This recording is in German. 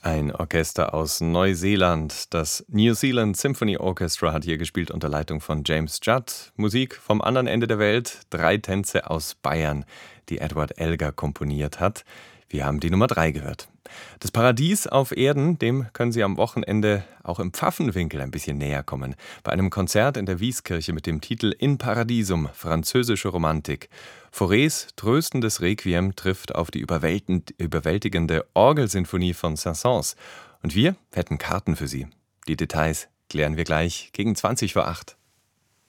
Ein Orchester aus Neuseeland, das New Zealand Symphony Orchestra, hat hier gespielt unter Leitung von James Judd. Musik vom anderen Ende der Welt, 3 Tänze aus Bayern, die Edward Elgar komponiert hat. Wir haben die Nummer 3 gehört. Das Paradies auf Erden, dem können Sie am Wochenende auch im Pfaffenwinkel ein bisschen näher kommen. Bei einem Konzert in der Wieskirche mit dem Titel In Paradisum, französische Romantik. Faurés tröstendes Requiem trifft auf die überwältigende Orgelsinfonie von Saint-Saëns. Und wir hätten Karten für Sie. Die Details klären wir gleich gegen 20 vor 8.